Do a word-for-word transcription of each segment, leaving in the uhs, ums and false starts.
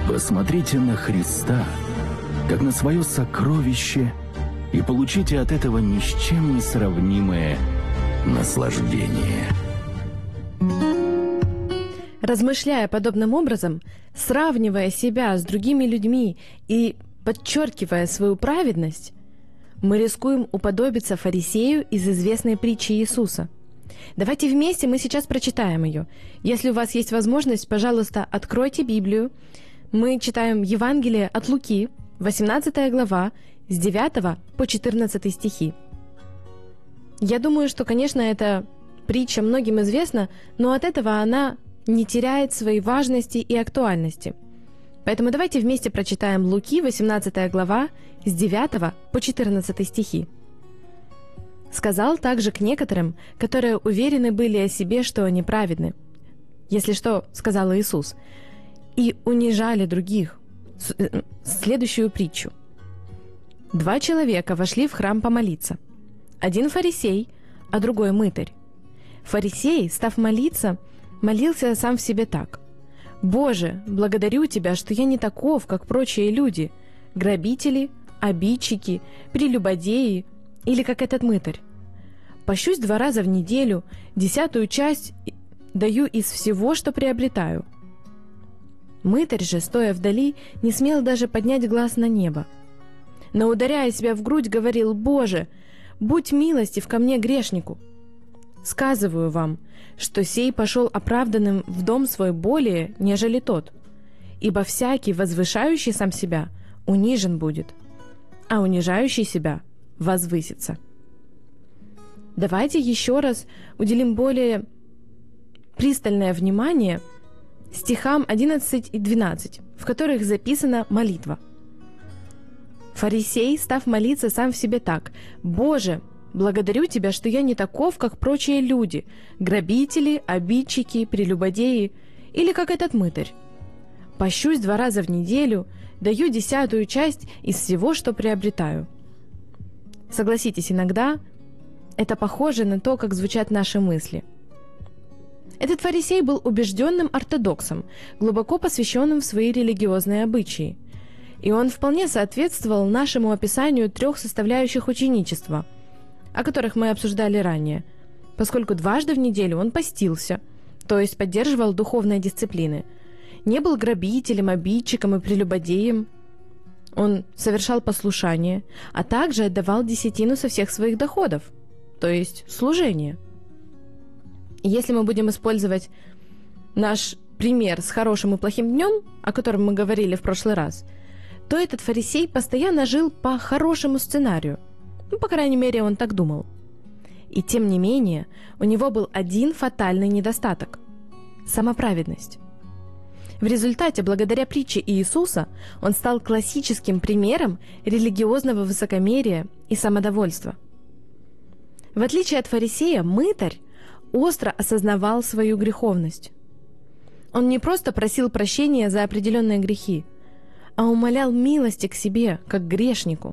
Посмотрите на Христа, как на свое сокровище, и получите от этого ни с чем не сравнимое наслаждение. Размышляя подобным образом, сравнивая себя с другими людьми и подчеркивая свою праведность, мы рискуем уподобиться фарисею из известной притчи Иисуса. Давайте вместе мы сейчас прочитаем ее. Если у вас есть возможность, пожалуйста, откройте Библию. Мы читаем Евангелие от Луки, восемнадцатая глава, с девятого по четырнадцатый стихи. Я думаю, что, конечно, эта притча многим известна, но от этого она не теряет своей важности и актуальности. Поэтому давайте вместе прочитаем Луки, восемнадцатая глава, с девятого по четырнадцатый стихи. «Сказал также к некоторым, которые уверены были о себе, что они праведны. Если что, сказал Иисус, и унижали других». Следующую притчу. «Два человека вошли в храм помолиться. Один фарисей, а другой мытарь. Фарисей, став молиться, молился сам в себе так: «Боже, благодарю Тебя, что я не таков, как прочие люди, грабители, обидчики, прелюбодеи или как этот мытарь. Пощусь два раза в неделю, десятую часть даю из всего, что приобретаю». Мытарь же, стоя вдали, не смел даже поднять глаз на небо, но, ударяя себя в грудь, говорил: «Боже, будь милостив ко мне, грешнику. Сказываю вам, что сей пошел оправданным в дом свой более, нежели тот, ибо всякий, возвышающий сам себя, унижен будет, а унижающий себя возвысится». Давайте еще раз уделим более пристальное внимание стихам одиннадцать и двенадцать, в которых записана молитва. «Фарисей, став молиться сам в себе так: «Боже, благодарю Тебя, что я не таков, как прочие люди, грабители, обидчики, прелюбодеи или как этот мытарь. Пощусь два раза в неделю, даю десятую часть из всего, что приобретаю». Согласитесь, иногда это похоже на то, как звучат наши мысли. Этот фарисей был убежденным ортодоксом, глубоко посвященным в свои религиозные обычаи. И он вполне соответствовал нашему описанию трех составляющих ученичества, о которых мы обсуждали ранее, поскольку дважды в неделю он постился, то есть поддерживал духовные дисциплины, не был грабителем, обидчиком и прелюбодеем. Он совершал послушание, а также отдавал десятину со всех своих доходов, то есть служение. И если мы будем использовать наш пример с хорошим и плохим днем, о котором мы говорили в прошлый раз, то этот фарисей постоянно жил по хорошему сценарию. Ну, по крайней мере, он так думал. И тем не менее, у него был один фатальный недостаток – самоправедность. В результате, благодаря притче Иисуса, он стал классическим примером религиозного высокомерия и самодовольства. В отличие от фарисея, мытарь остро осознавал свою греховность. Он не просто просил прощения за определенные грехи, а умолял милости к себе, как к грешнику.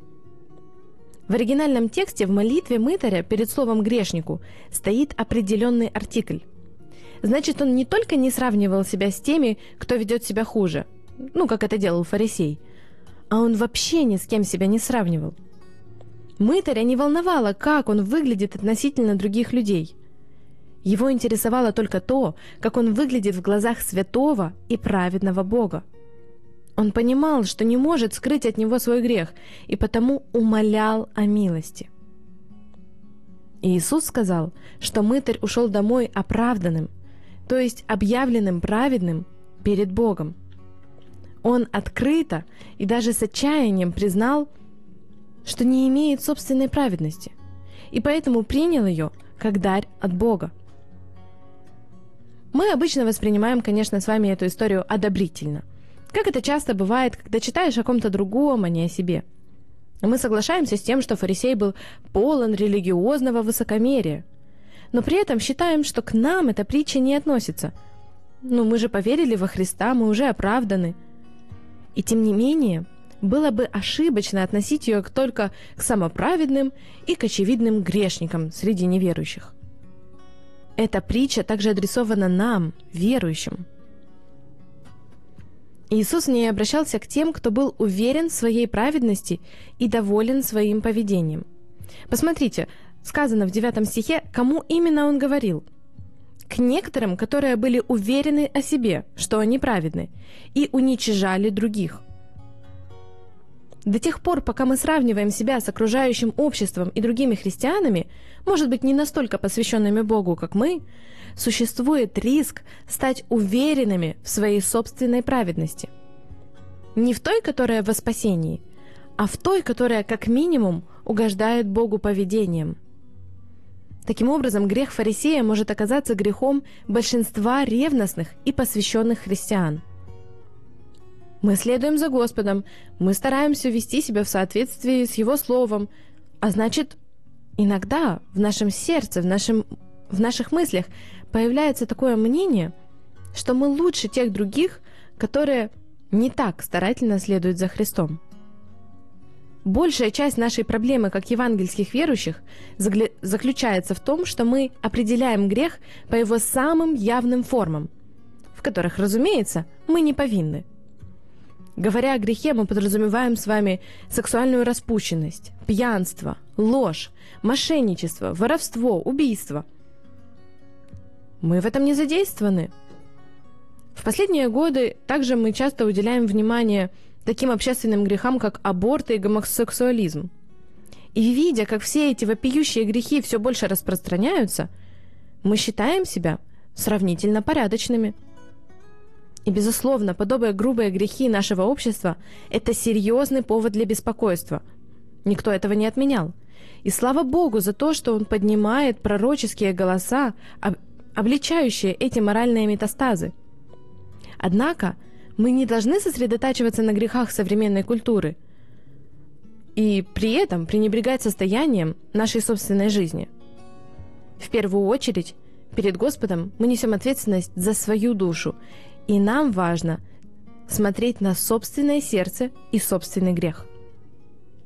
В оригинальном тексте в молитве мытаря перед словом «грешнику» стоит определенный артикль. Значит, он не только не сравнивал себя с теми, кто ведет себя хуже, ну, как это делал фарисей, а он вообще ни с кем себя не сравнивал. Мытаря не волновало, как он выглядит относительно других людей. Его интересовало только то, как он выглядит в глазах святого и праведного Бога. Он понимал, что не может скрыть от него свой грех, и потому умолял о милости. И Иисус сказал, что мытарь ушел домой оправданным, то есть объявленным праведным перед Богом. Он открыто и даже с отчаянием признал, что не имеет собственной праведности, и поэтому принял ее как дар от Бога. Мы обычно воспринимаем, конечно, с вами эту историю одобрительно, как это часто бывает, когда читаешь о ком-то другом, а не о себе. Мы соглашаемся с тем, что фарисей был полон религиозного высокомерия, но при этом считаем, что к нам эта притча не относится. Ну, мы же поверили во Христа, мы уже оправданы. И тем не менее, было бы ошибочно относить ее только к самоправедным и к очевидным грешникам среди неверующих. Эта притча также адресована нам, верующим. Иисус в ней обращался к тем, кто был уверен в своей праведности и доволен своим поведением. Посмотрите, сказано в девятом стихе, кому именно он говорил. К некоторым, которые были уверены о себе, что они праведны, и уничижали других. До тех пор, пока мы сравниваем себя с окружающим обществом и другими христианами, может быть, не настолько посвященными Богу, как мы, существует риск стать уверенными в своей собственной праведности. Не в той, которая во спасении, а в той, которая, как минимум, угождает Богу поведением. Таким образом, грех фарисея может оказаться грехом большинства ревностных и посвященных христиан. Мы следуем за Господом, мы стараемся вести себя в соответствии с Его Словом, а значит, иногда в нашем сердце, в, нашем, в наших мыслях появляется такое мнение, что мы лучше тех других, которые не так старательно следуют за Христом. Большая часть нашей проблемы как евангельских верующих заключается в том, что мы определяем грех по его самым явным формам, в которых, разумеется, мы не повинны. Говоря о грехе, мы подразумеваем с вами сексуальную распущенность, пьянство, ложь, мошенничество, воровство, убийство. Мы в этом не задействованы. В последние годы также мы часто уделяем внимание таким общественным грехам, как аборт и гомосексуализм. И видя, как все эти вопиющие грехи все больше распространяются, мы считаем себя сравнительно порядочными. И, безусловно, подобные грубые грехи нашего общества – это серьезный повод для беспокойства. Никто этого не отменял. И слава Богу за то, что Он поднимает пророческие голоса, об... обличающие эти моральные метастазы. Однако мы не должны сосредотачиваться на грехах современной культуры и при этом пренебрегать состоянием нашей собственной жизни. В первую очередь, перед Господом мы несем ответственность за свою душу, и нам важно смотреть на собственное сердце и собственный грех.